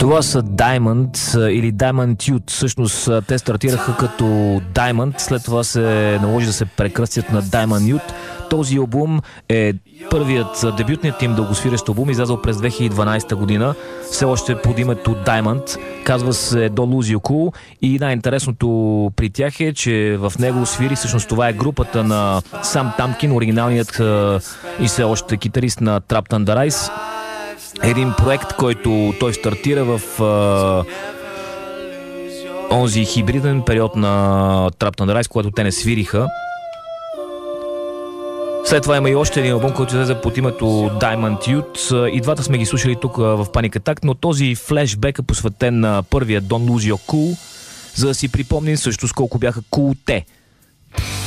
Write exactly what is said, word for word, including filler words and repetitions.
Това са Diamond или Diamond Youth. Всъщност те стартираха като Diamond, след това се наложи да се прекръстят на Diamond Youth. Този албум е първият дебютният им дългосвирещ албум, излязъл през две хиляди и дванадесета година, все още под името Diamond. Казва се Don't Lose Your Cool и най-интересното при тях е, че в него свири, всъщност това е групата на Сам Тамкин, оригиналният и все още китарист на Trapped Under Ice. Един проект, който той стартира в а, онзи хибриден период на Trapped Under Ice, когато те не свириха. След това има и още един албум, който излезе под името Diamond Youth. И двата сме ги слушали тук в Panic Attack, но този флешбек е посветен на първия Don't Lose Your Cool, за да си припомним също с колко бяха cool те.